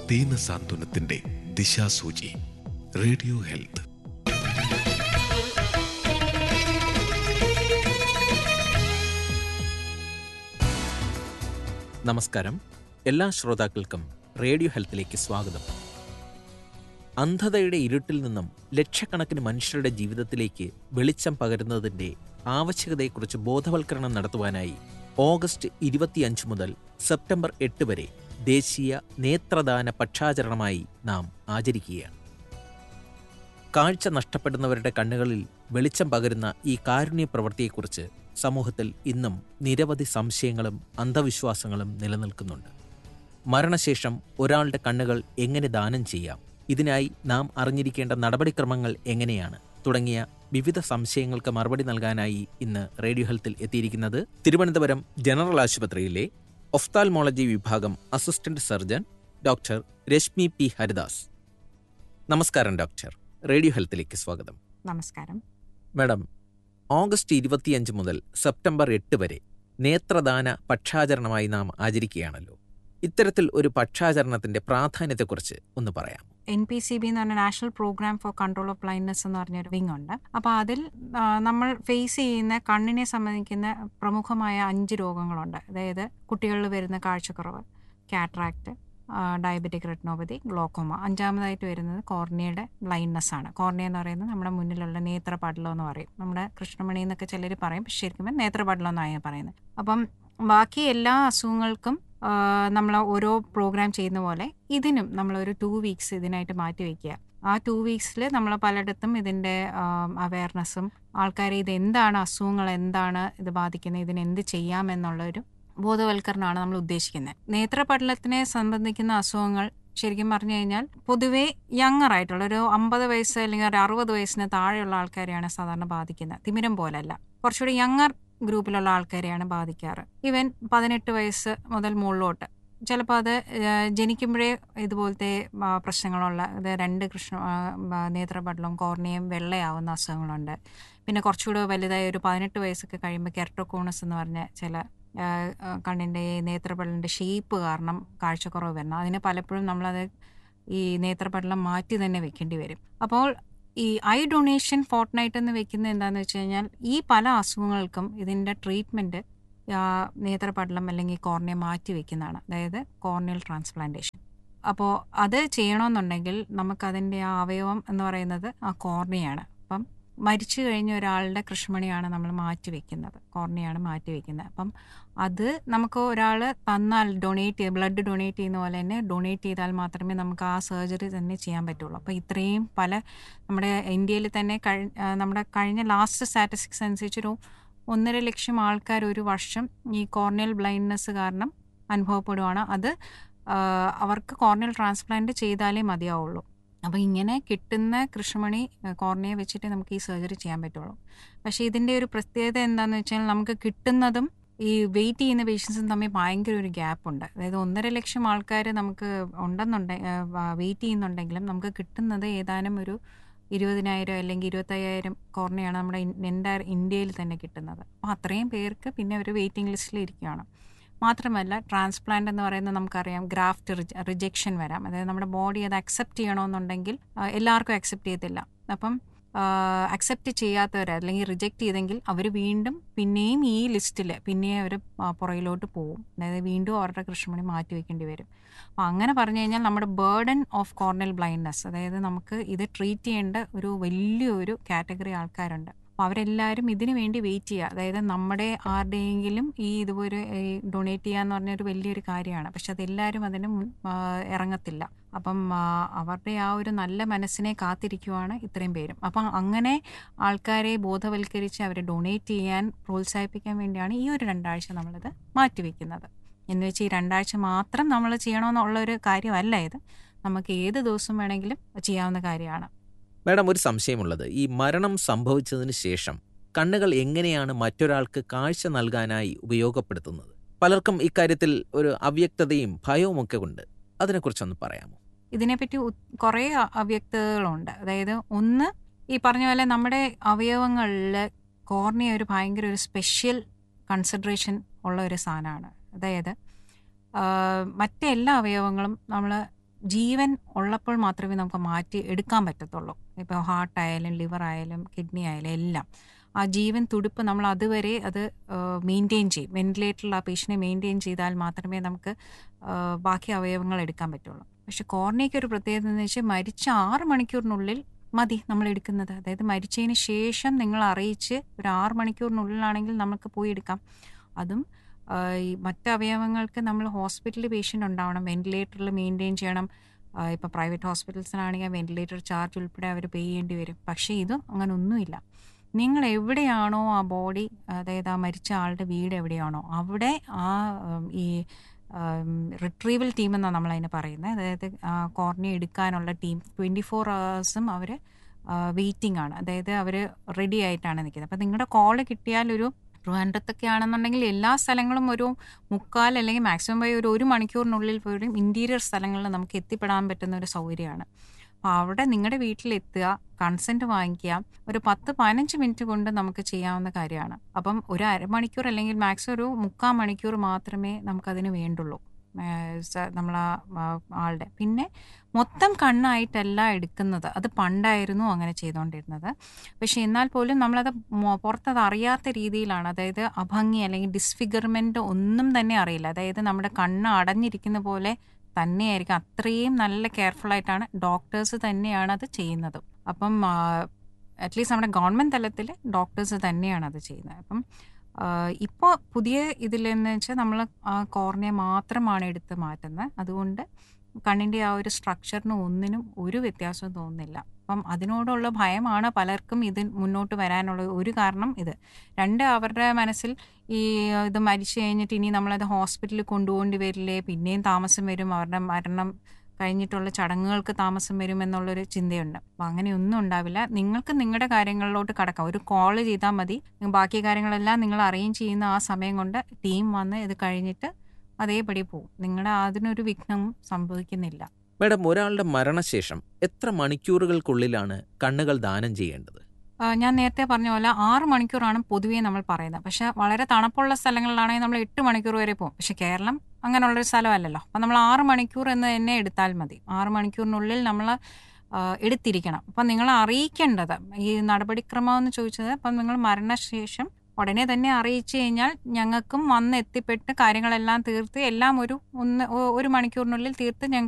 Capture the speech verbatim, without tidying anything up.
ദീനസാന്ത്വനത്തിന്റെ ദിശാസൂചി. Radio health. നമസ്കാരം. എല്ലാ ശ്രോതാക്കൾക്കും റേഡിയോ ഹെൽത്തിലേക്ക് സ്വാഗതം. അന്ധതയുടെ ഇരുട്ടിൽ നിന്നും ലക്ഷക്കണക്കിന് മനുഷ്യരുടെ ജീവിതത്തിലേക്ക് വെളിച്ചം പകരുന്നതിൻ്റെ ആവശ്യകതയെക്കുറിച്ച് ബോധവൽക്കരണം നടത്തുവാനായി ഓഗസ്റ്റ് ഇരുപത്തിയഞ്ച് മുതൽ സെപ്റ്റംബർ എട്ട് വരെ ദേശീയ നേത്രദാന പക്ഷാചരണമായി നാം ആചരിക്കുകയാണ്. കാഴ്ച നഷ്ടപ്പെടുന്നവരുടെ കണ്ണുകളിൽ വെളിച്ചം പകരുന്ന ഈ കാരുണ്യ പ്രവൃത്തിയെക്കുറിച്ച് സമൂഹത്തിൽ ഇന്നും നിരവധി സംശയങ്ങളും അന്ധവിശ്വാസങ്ങളും നിലനിൽക്കുന്നുണ്ട്. മരണശേഷം ഒരാളുടെ കണ്ണുകൾ എങ്ങനെ ദാനം ചെയ്യാം, ഇതിനായി നാം അറിഞ്ഞിരിക്കേണ്ട നടപടിക്രമങ്ങൾ എങ്ങനെയാണ് തുടങ്ങിയ വിവിധ സംശയങ്ങൾക്ക് മറുപടി നൽകാനായി ഇന്ന് റേഡിയോ ഹെൽത്തിൽ എത്തിയിരിക്കുന്നത് തിരുവനന്തപുരം ജനറൽ ആശുപത്രിയിലെ ഒഫ്താൽമോളജി വിഭാഗം assistant surgeon doctor Rashmi P Haridas. നമസ്കാരം ഡോക്ടർ, റേഡിയോ ഹെൽത്തിലേക്ക് സ്വാഗതം. നമസ്കാരം മാഡം. ഓഗസ്റ്റ് ഇരുപത്തിയഞ്ച് മുതൽ സെപ്റ്റംബർ എട്ട് വരെ നേത്രദാന പക്ഷാചരണമായി നാം ആചരിക്കുകയാണല്ലോ. ഇത്തരത്തിൽ ഒരു പക്ഷാചരണത്തിന്റെ പ്രാധാന്യത്തെക്കുറിച്ച് ഒന്ന് പറയാം. എൻ പി സി ബി എന്ന് പറഞ്ഞ national programme four control of blindness എന്ന് പറഞ്ഞൊരു വിങ് ഉണ്ട്. അപ്പോൾ അതിൽ നമ്മൾ ഫേസ് ചെയ്യുന്ന കണ്ണിനെ സംബന്ധിക്കുന്ന പ്രമുഖമായ അഞ്ച് രോഗങ്ങളുണ്ട്. അതായത് കുട്ടികളിൽ വരുന്ന കാഴ്ചക്കുറവ്, കാറ്ററാക്ട്, ഡയബറ്റിക് റെറ്റിനോപ്പതി, ഗ്ലോക്കോമ. അഞ്ചാമതായിട്ട് വരുന്നത് കോർണിയയുടെ ബ്ലൈൻഡ്നെസ് ആണ്. കോർണിയ എന്ന് പറയുന്നത് നമ്മുടെ മുന്നിലുള്ള നേത്രപടലം എന്ന് പറയും. നമ്മുടെ കൃഷ്ണമണി എന്നൊക്കെ ചിലർ പറയും, പക്ഷെ ശരിക്കും നേത്രപടലം എന്നാണ് പറയുന്നത്. അപ്പം ബാക്കി എല്ലാ അസുഖങ്ങൾക്കും നമ്മൾ ഓരോ പ്രോഗ്രാം ചെയ്യുന്ന പോലെ ഇതിനും നമ്മളൊരു ടു വീക്സ് ഇതിനായിട്ട് മാറ്റി വയ്ക്കുക. ആ ടു വീക്സിൽ നമ്മൾ പലയിടത്തും ഇതിൻ്റെ അവയർനെസ്സും ആൾക്കാരെ ഇത് എന്താണ് അസുഖങ്ങൾ, എന്താണ് ഇത് ബാധിക്കുന്നത്, ഇതിന് എന്ത് ചെയ്യാമെന്നുള്ളൊരു ബോധവൽക്കരണമാണ് നമ്മൾ ഉദ്ദേശിക്കുന്നത്. നേത്രപടലത്തിനെ സംബന്ധിക്കുന്ന അസുഖങ്ങൾ ശരിക്കും പറഞ്ഞു കഴിഞ്ഞാൽ പൊതുവേ യങ്ങർ ആയിട്ടുള്ള ഒരു അമ്പത് വയസ്സ് അല്ലെങ്കിൽ ഒരു അറുപത് വയസ്സിന് താഴെയുള്ള ആൾക്കാരെയാണ് സാധാരണ ബാധിക്കുന്നത്. തിമിരം പോലല്ല, കുറച്ചുകൂടി യങ്ങർ ഗ്രൂപ്പിലുള്ള ആൾക്കാരെയാണ് ബാധിക്കാറ്. ഈവൻ പതിനെട്ട് വയസ്സ് മുതൽ മുകളിലോട്ട് ചിലപ്പോൾ അത് ജനിക്കുമ്പോഴേ ഇതുപോലത്തെ പ്രശ്നങ്ങളുള്ള ഇത് രണ്ട് കൃഷ്ണ നേത്രപടലവും കോർണിയയും വെള്ളയാവുന്ന അസുഖങ്ങളുണ്ട്. പിന്നെ കുറച്ചുകൂടെ വലുതായ ഒരു പതിനെട്ട് വയസ്സൊക്കെ കഴിയുമ്പോൾ കെർട്ടോകോണസ് എന്ന് പറഞ്ഞ ചില കണ്ണിൻ്റെ നേത്രപടലിൻ്റെ ഷേപ്പ് കാരണം കാഴ്ചക്കുറവ് വരണം. അതിന് പലപ്പോഴും നമ്മളത് ഈ നേത്രപടലം മാറ്റി തന്നെ വെക്കേണ്ടി വരും. അപ്പോൾ ഈ ഐ ഡൊണേഷൻ ഫോർട്ട്നൈറ്റ് എന്ന് വെക്കുന്നത് എന്താണെന്ന് വെച്ച് കഴിഞ്ഞാൽ ഈ പല അസുഖങ്ങൾക്കും ഇതിൻ്റെ ട്രീറ്റ്മെൻറ്റ് നേത്രപടലം അല്ലെങ്കിൽ കോർണിയ മാറ്റി വെക്കുന്നതാണ്, അതായത് കോർണിയൽ ട്രാൻസ്പ്ലാന്റേഷൻ. അപ്പോൾ അത് ചെയ്യണമെന്നുണ്ടെങ്കിൽ നമുക്കതിൻ്റെ ആ അവയവം എന്ന് പറയുന്നത് ആ കോർണിയാണ്. അപ്പം മരിച്ചു കഴിഞ്ഞ ഒരാളുടെ കൃഷ്ണമണിയാണ് നമ്മൾ മാറ്റി വെക്കുന്നത്, കോർണിയാണ് മാറ്റി വെക്കുന്നത്. അപ്പം അത് നമുക്ക് ഒരാൾ തന്നാൽ ഡൊണേറ്റ് ചെയ്ത് ബ്ലഡ് ഡൊണേറ്റ് ചെയ്യുന്ന പോലെ തന്നെ ഡൊണേറ്റ് ചെയ്താൽ മാത്രമേ നമുക്ക് ആ സർജറി തന്നെ ചെയ്യാൻ പറ്റുള്ളൂ. അപ്പോൾ ഇത്രയും പല നമ്മുടെ ഇന്ത്യയിൽ തന്നെ കഴി നമ്മുടെ കഴിഞ്ഞ ലാസ്റ്റ് സ്റ്റാറ്റിസ്റ്റിക്സ് അനുസരിച്ചൊരു ഒന്നര ലക്ഷം ആൾക്കാർ ഒരു വർഷം ഈ കോർണിയൽ ബ്ലൈൻഡ്നെസ് കാരണം അനുഭവപ്പെടുവാണ്. അത് അവർക്ക് കോർണിയൽ ട്രാൻസ്പ്ലാന്റ് ചെയ്താലേ മതിയാവുള്ളൂ. അപ്പോൾ ഇങ്ങനെ കിട്ടുന്ന കൃഷ്ണമണി കോർണിയ വെച്ചിട്ട് നമുക്ക് ഈ സർജറി ചെയ്യാൻ പറ്റുള്ളൂ. പക്ഷേ ഇതിൻ്റെ ഒരു പ്രത്യേകത എന്താണെന്ന് വെച്ചാൽ നമുക്ക് കിട്ടുന്നതും ഈ വെയിറ്റ് ചെയ്യുന്ന പേഷ്യൻസും തമ്മിൽ ഭയങ്കര ഒരു ഗ്യാപ്പുണ്ട്. അതായത് ഒന്നര ലക്ഷം ആൾക്കാർ നമുക്ക് ഉണ്ടെന്നുണ്ടെ വെയിറ്റ് ചെയ്യുന്നുണ്ടെങ്കിലും നമുക്ക് കിട്ടുന്നത് ഏതാനും ഒരു ഇരുപതിനായിരം അല്ലെങ്കിൽ ഇരുപത്തയ്യായിരം കോർണിയാണ് നമ്മുടെ എൻ്റയർ ഇന്ത്യയിൽ തന്നെ കിട്ടുന്നത്. അപ്പോൾ അത്രയും പേർക്ക് പിന്നെ ഒരു വെയിറ്റിംഗ് ലിസ്റ്റിൽ ഇരിക്കുകയാണ്. മാത്രമല്ല ട്രാൻസ്പ്ലാന്റ് എന്ന് പറയുന്നത് നമുക്കറിയാം ഗ്രാഫ്റ്റ് റിജക്ഷൻ വരാം. അതായത് നമ്മുടെ ബോഡി അത് അക്സെപ്റ്റ് ചെയ്യണമെന്നുണ്ടെങ്കിൽ എല്ലാവർക്കും അക്സെപ്റ്റ് ചെയ്യത്തില്ല. അപ്പം അക്സെപ്റ്റ് ചെയ്യാത്തവർ അല്ലെങ്കിൽ റിജക്റ്റ് ചെയ്തെങ്കിൽ അവർ വീണ്ടും പിന്നെയും ഈ ലിസ്റ്റിൽ പിന്നെയും അവർ പുറകിലോട്ട് പോകും. അതായത് വീണ്ടും അവരുടെ കൃഷ്ണമണി മാറ്റി വയ്ക്കേണ്ടി വരും. അപ്പോൾ അങ്ങനെ പറഞ്ഞു കഴിഞ്ഞാൽ നമ്മുടെ ബേർഡൻ ഓഫ് കോർണിയൽ ബ്ലൈൻഡ്നെസ്, അതായത് നമുക്ക് ഇത് ട്രീറ്റ് ചെയ്യേണ്ട ഒരു വലിയൊരു കാറ്റഗറി ആൾക്കാരുണ്ട്. അപ്പോൾ അവരെല്ലാവരും ഇതിനു വേണ്ടി വെയിറ്റ് ചെയ്യുക. അതായത് നമ്മുടെ ആരുടെയെങ്കിലും ഈ ഇതുപോലെ ഡൊണേറ്റ് ചെയ്യുക എന്ന് പറഞ്ഞൊരു വലിയൊരു കാര്യമാണ്. പക്ഷെ അതെല്ലാവരും അതിന് ഇറങ്ങത്തില്ല. അപ്പം അവരുടെ ആ ഒരു നല്ല മനസ്സിനെ കാത്തിരിക്കുവാണ് ഇത്രയും പേരും. അപ്പം അങ്ങനെ ആൾക്കാരെ ബോധവൽക്കരിച്ച് അവരെ ഡൊണേറ്റ് ചെയ്യാൻ പ്രോത്സാഹിപ്പിക്കാൻ വേണ്ടിയാണ് ഈ ഒരു രണ്ടാഴ്ച നമ്മളിത് മാറ്റിവെക്കുന്നത്. എന്ന് വെച്ച് ഈ രണ്ടാഴ്ച മാത്രം നമ്മൾ ചെയ്യണമെന്നുള്ളൊരു കാര്യമല്ല ഇത്. നമുക്ക് ഏത് ദിവസം വേണമെങ്കിലും ചെയ്യാവുന്ന കാര്യമാണ്. മാഡം, ഒരു സംശയമുള്ളത്, ഈ മരണം സംഭവിച്ചതിന് ശേഷം കണ്ണുകൾ എങ്ങനെയാണ് മറ്റൊരാൾക്ക് കാഴ്ച നൽകാനായി ഉപയോഗപ്പെടുത്തുന്നത്? പലർക്കും ഇക്കാര്യത്തിൽ ഒരു അവ്യക്തതയും ഭയവും ഒക്കെ ഉണ്ട്. അതിനെക്കുറിച്ചൊന്ന് പറയാമോ? ഇതിനെപ്പറ്റി കുറേ അവ്യക്തതകളുണ്ട്. അതായത് ഒന്ന്, ഈ പറഞ്ഞ പോലെ നമ്മുടെ അവയവങ്ങളിൽ കോർണിയ ഒരു ഭയങ്കര ഒരു സ്പെഷ്യൽ കൺസിഡറേഷൻ ഉള്ള ഒരു സാധനമാണ്. അതായത് മറ്റെല്ലാ അവയവങ്ങളും നമ്മൾ ജീവൻ ഉള്ളപ്പോൾ മാത്രമേ നമുക്ക് മാറ്റി എടുക്കാൻ പറ്റത്തുള്ളൂ. ഇപ്പോൾ ഹാർട്ടായാലും ലിവർ ആയാലും കിഡ്നി ആയാലും എല്ലാം ആ ജീവൻ തുടിപ്പ് നമ്മൾ അതുവരെ അത് മെയിൻറ്റെയിൻ ചെയ്യും. വെന്റിലേറ്ററിൽ ആ പേഷ്യനെ മെയിൻറ്റെയിൻ ചെയ്താൽ മാത്രമേ നമുക്ക് ബാക്കി അവയവങ്ങൾ എടുക്കാൻ പറ്റുള്ളൂ. പക്ഷെ കോർണിയയ്ക്ക് ഒരു പ്രത്യേകത എന്ന് വെച്ചാൽ മരിച്ച ആറ് മണിക്കൂറിനുള്ളിൽ മതി നമ്മൾ എടുക്കുന്നത്. അതായത് മരിച്ചതിന് ശേഷം നിങ്ങൾ അറിയിച്ച് ഒരു ആറ് മണിക്കൂറിനുള്ളിലാണെങ്കിൽ നമുക്ക് പോയി എടുക്കാം. അതും ഈ മറ്റ് അവയവങ്ങൾക്ക് നമ്മൾ ഹോസ്പിറ്റലിൽ പേഷ്യൻ്റ് ഉണ്ടാവണം, വെന്റിലേറ്ററിൽ മെയിൻറ്റെയിൻ ചെയ്യണം. ഇപ്പോൾ പ്രൈവറ്റ് ഹോസ്പിറ്റൽസിലാണെങ്കിൽ വെന്റിലേറ്റർ ചാർജ് ഉൾപ്പെടെ അവർ പേ ചെയ്യേണ്ടി വരും. പക്ഷേ ഇത് അങ്ങനെ ഒന്നുമില്ല. നിങ്ങൾ എവിടെയാണോ ആ ബോഡി, അതായത് ആ മരിച്ച ആളുടെ വീട് എവിടെയാണോ അവിടെ ആ ഈ റിട്രീവൽ ടീം എന്നാണ് നമ്മളതിനെ പറയുന്നത്. അതായത് കോർണിയ എടുക്കാനുള്ള ടീം ട്വൻറ്റി ഫോർ അവേഴ്സും അവർ വെയിറ്റിംഗ് ആണ്. അതായത് അവർ റെഡി ആയിട്ടാണ് നിൽക്കുന്നത്. അപ്പോൾ നിങ്ങളുടെ കോള് കിട്ടിയാൽ ഒരു ട്രിവാൻഡ്രത്തൊക്കെ ആണെന്നുണ്ടെങ്കിൽ എല്ലാ സ്ഥലങ്ങളും ഒരു മുക്കാൽ അല്ലെങ്കിൽ മാക്സിമം പോയി ഒരു ഒരു മണിക്കൂറിനുള്ളിൽ പോലും ഇൻറ്റീരിയർ സ്ഥലങ്ങളിൽ നമുക്ക് എത്തിപ്പെടാൻ പറ്റുന്ന ഒരു സൗകര്യമാണ്. അപ്പോൾ അവിടെ നിങ്ങളുടെ വീട്ടിലെത്തുക, കൺസെൻറ്റ് വാങ്ങിക്കുക, ഒരു പത്ത് പതിനഞ്ച് മിനിറ്റ് കൊണ്ട് നമുക്ക് ചെയ്യാവുന്ന കാര്യമാണ്. അപ്പം ഒരു അരമണിക്കൂർ അല്ലെങ്കിൽ മാക്സിമം ഒരു മുക്കാൽ മണിക്കൂർ മാത്രമേ നമുക്കതിന് വേണ്ടുള്ളൂ നമ്മളാ ആളുടെ. പിന്നെ മൊത്തം കണ്ണായിട്ടല്ല എടുക്കുന്നത്, അത് പണ്ടായിരുന്നു അങ്ങനെ ചെയ്തുകൊണ്ടിരുന്നത്. പക്ഷെ എന്നാൽ പോലും നമ്മളത് പുറത്തത് അറിയാത്ത രീതിയിലാണ്. അതായത് അഭംഗി അല്ലെങ്കിൽ ഡിസ്ഫിഗർമെൻറ്റ് ഒന്നും തന്നെ അറിയില്ല. അതായത് നമ്മുടെ കണ്ണ് അടഞ്ഞിരിക്കുന്ന പോലെ തന്നെയായിരിക്കും. അത്രയും നല്ല കെയർഫുള്ളായിട്ടാണ് ഡോക്ടേഴ്സ് തന്നെയാണ് അത് ചെയ്യുന്നത്. അപ്പം അറ്റ്ലീസ്റ്റ് നമ്മുടെ ഗവൺമെൻറ് തലത്തിൽ ഡോക്ടേഴ്സ് തന്നെയാണ് അത് ചെയ്യുന്നത്. അപ്പം ഇപ്പോൾ പുതിയ ഇതിലെന്ന് വെച്ചാൽ നമ്മൾ ആ കോർണിയ മാത്രമാണ് എടുത്ത് മാറ്റുന്നത്. അതുകൊണ്ട് കണ്ണിൻ്റെ ആ ഒരു സ്ട്രക്ചറിന് ഒന്നിനും ഒരു വ്യത്യാസവും തോന്നുന്നില്ല. അപ്പം അതിനോടുള്ള ഭയമാണ് പലർക്കും ഇത് മുന്നോട്ട് വരാനുള്ള ഒരു കാരണം. ഇത് രണ്ട്, അവരുടെ മനസ്സിൽ ഈ ഇത് മരിച്ചു കഴിഞ്ഞിട്ട് ഇനി നമ്മളത് ഹോസ്പിറ്റലിൽ കൊണ്ടുപോകേണ്ടി വരില്ലേ, പിന്നെയും താമസം വരും, അവരുടെ മരണം കഴിഞ്ഞിട്ടുള്ള ചടങ്ങുകൾക്ക് താമസം വരും എന്നുള്ളൊരു ചിന്തയുണ്ട്. അപ്പം അങ്ങനെയൊന്നും ഉണ്ടാവില്ല. നിങ്ങൾക്ക് നിങ്ങളുടെ കാര്യങ്ങളിലോട്ട് കടക്കാം. ഒരു കോൾ ചെയ്താൽ മതി. ബാക്കി കാര്യങ്ങളെല്ലാം നിങ്ങൾ അറേഞ്ച് ചെയ്യുന്ന ആ സമയം കൊണ്ട് ടീം വന്ന് ഇത് കഴിഞ്ഞിട്ട് അതേപടി പോകും. നിങ്ങളുടെ അതിനൊരു വിഘ്നവും സംഭവിക്കുന്നില്ല. മാഡം, ഒരാളുടെ മരണശേഷം എത്ര മണിക്കൂറുകൾക്കുള്ളിലാണ് കണ്ണുകൾ ദാനം ചെയ്യേണ്ടത്? ഞാൻ നേരത്തെ പറഞ്ഞ പോലെ ആറ് മണിക്കൂറാണ് പൊതുവേ നമ്മൾ പറയുന്നത്. പക്ഷെ വളരെ തണുപ്പുള്ള സ്ഥലങ്ങളിലാണെങ്കിൽ നമ്മൾ എട്ട് മണിക്കൂർ വരെ പോകും. പക്ഷെ കേരളം അങ്ങനെയുള്ളൊരു സ്ഥലമല്ലല്ലോ. അപ്പം നമ്മൾ ആറ് മണിക്കൂർ എന്ന് തന്നെ എടുത്താൽ മതി. ആറ് മണിക്കൂറിനുള്ളിൽ നമ്മൾ എടുത്തിരിക്കണം. അപ്പം നിങ്ങൾ അറിയിക്കേണ്ടത് ഈ നടപടിക്രമം എന്ന് ചോദിച്ചത്, അപ്പം നിങ്ങൾ മരണശേഷം ഉടനെ തന്നെ അറിയിച്ചു കഴിഞ്ഞാൽ ഞങ്ങൾക്കും വന്ന് എത്തിപ്പെട്ട് കാര്യങ്ങളെല്ലാം തീർത്ത് എല്ലാം ഒരു ഒന്ന് ഒരു മണിക്കൂറിനുള്ളിൽ തീർത്ത് ഞങ്ങൾക്ക്